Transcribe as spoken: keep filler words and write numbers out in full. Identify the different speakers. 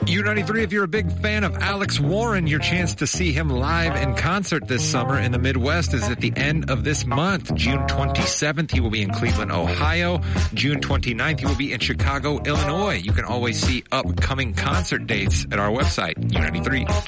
Speaker 1: U ninety-three, if you're a big fan of Alex Warren, your chance to see him live in concert this summer in the Midwest is at the end of this month. June twenty-seventh, he will be in Cleveland, Ohio. June twenty-ninth, he will be in Chicago, Illinois. You can always see upcoming concert dates at our website, U ninety-three.